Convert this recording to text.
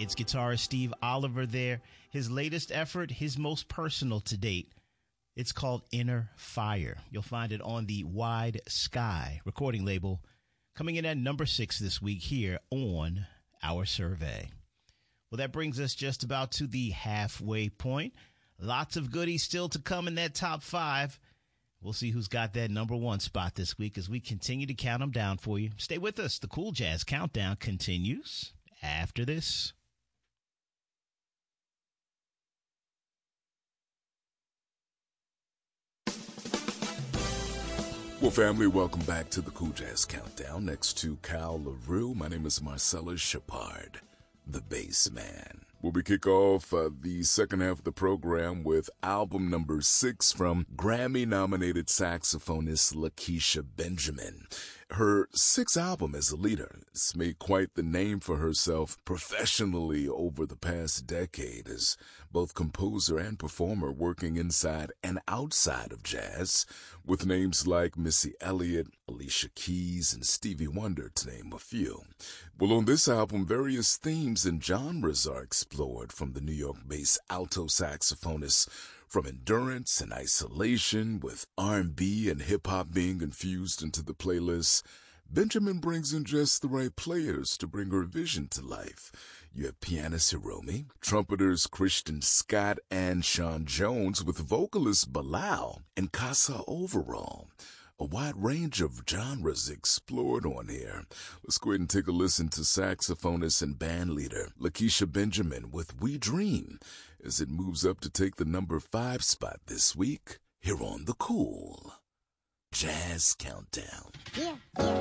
It's guitarist Steve Oliver there. His latest effort, his most personal to date. It's called Inner Fire. You'll find it on the Wide Sky recording label, coming in at number 6 this week here on Our Survey. Well, that brings us just about to the halfway point. Lots of goodies still to come in that top 5. We'll see who's got that number 1 spot this week as we continue to count them down for you. Stay with us. The Cool Jazz Countdown continues after this. Well, family, welcome back to the Cool Jazz Countdown. Next to Cal LaRue, my name is Marcellus Shepard, the bass man. Well, we kick off the second half of the program with album number 6 from Grammy-nominated saxophonist Lakecia Benjamin. Her 6th album as a leader has made quite the name for herself professionally over the past decade as both composer and performer, working inside and outside of jazz with names like Missy Elliott, Alicia Keys, and Stevie Wonder, to name a few. Well, on this album, various themes and genres are explored, from the New York-based alto saxophonist, from endurance and isolation, with R&B and hip-hop being infused into the playlist. Benjamin brings in just the right players to bring her vision to life. You have pianist Hiromi, trumpeters Christian Scott and Sean Jones, with vocalist Bilal and Casa Overall. A wide range of genres explored on here. Let's go ahead and take a listen to saxophonist and bandleader Lakecia Benjamin with We Dream as it moves up to take the number 5 spot this week here on the Cool Jazz Countdown. Yeah, yeah.